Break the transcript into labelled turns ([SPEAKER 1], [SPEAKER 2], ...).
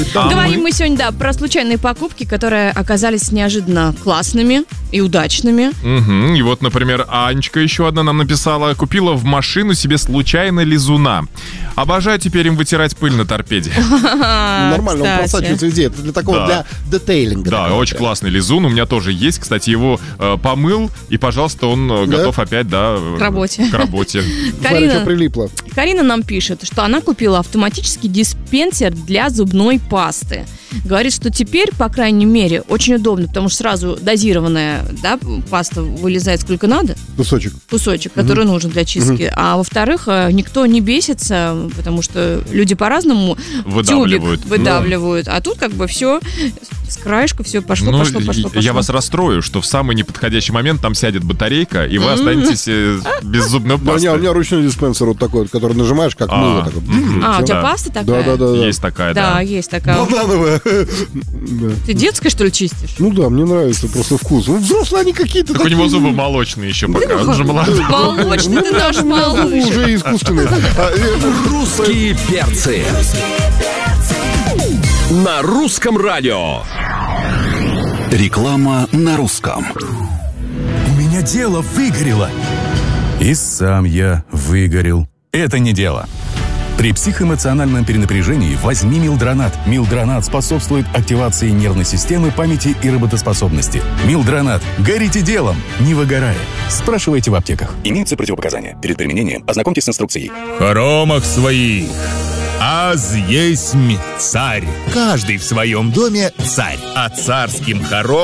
[SPEAKER 1] Говорим мы сегодня, да, про случайные покупки, которые оказались неожиданно классными и удачными.
[SPEAKER 2] И вот, например, Анечка еще одна нам написала: купила в машину себе случайно лизуна. Обожаю теперь им вытирать пыль на торпеде.
[SPEAKER 3] Нормально, он просачивается везде. Это для такого, для детейлинга.
[SPEAKER 2] Да, очень классный лизун. У меня тоже есть. Кстати, его помыл, и, пожалуйста, он готов опять,
[SPEAKER 1] к работе.
[SPEAKER 3] Смотри, что прилипло.
[SPEAKER 1] Карина нам пишет, что она купила автоматический диспенсер для зубной пасты. Говорит, что теперь, по крайней мере, очень удобно, потому что сразу дозированная, да, паста вылезает сколько надо. Кусочек, который нужен для чистки. А во-вторых, никто не бесится, потому что люди по-разному выдавливают. А тут как бы все с краешка, все пошло.
[SPEAKER 2] Я вас расстрою, что в самый неподходящий момент там сядет батарейка, и вы останетесь без зубной пасты.
[SPEAKER 3] У меня ручной диспенсер вот такой, который нажимаешь, как мыло.
[SPEAKER 1] У тебя паста такая?
[SPEAKER 3] Да.
[SPEAKER 2] Есть такая, да.
[SPEAKER 1] Да, есть такая.
[SPEAKER 3] Банановая.
[SPEAKER 1] Ты детское, что ли, чистишь?
[SPEAKER 3] Ну да, мне нравится просто вкус. Взрослые они какие-то.
[SPEAKER 2] Так у него зубы молочные еще пока, он же молодой.
[SPEAKER 1] Молочный, ты наш малыш.
[SPEAKER 3] Уже искусственные.
[SPEAKER 4] Русские перцы. На русском радио.
[SPEAKER 5] Реклама на русском.
[SPEAKER 6] У меня дело выгорело. И сам я выгорел. Это не дело. При психоэмоциональном перенапряжении возьми Милдронат. Милдронат способствует активации нервной системы, памяти и работоспособности. Милдронат. Горите делом, не выгорая. Спрашивайте в аптеках. Имеются противопоказания. Перед применением ознакомьтесь с инструкцией.
[SPEAKER 7] В хоромах своих аз есть царь. Каждый в своем доме царь. А царским хоромам